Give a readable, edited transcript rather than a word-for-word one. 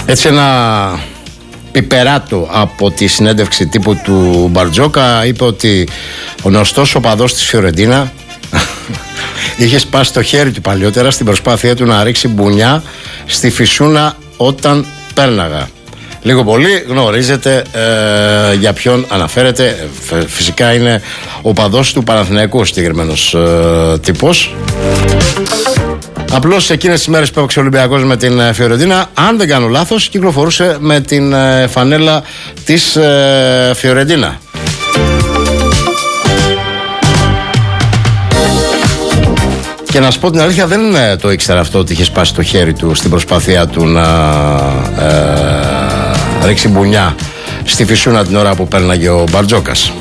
Έτσι ένα πιπεράτο από τη συνέντευξη τύπου του Μπαρτζόκα είπε ότι ο γνωστός οπαδός της Φιωρεντίνα είχε σπάσει το χέρι του παλιότερα στην προσπάθεια του να ρίξει μπουνιά στη φυσούνα όταν πέρναγα. Λίγο πολύ γνωρίζετε για ποιον αναφέρεται. Φυσικά είναι ο οπαδός του Παναθηναϊκού συγκεκριμένος τύπος. Απλώς εκείνες τις μέρες που έπαιξε ο Ολυμπιακός με την Φιωρεντίνα, αν δεν κάνω λάθος, κυκλοφορούσε με την φανέλα της Φιωρεντίνα. Και να σου πω την αλήθεια, δεν το ήξερα αυτό ότι είχε σπάσει το χέρι του στην προσπάθειά του να ρίξει μπουνιά στη φυσούνα την ώρα που πέρναγε ο Μπαρτζόκας.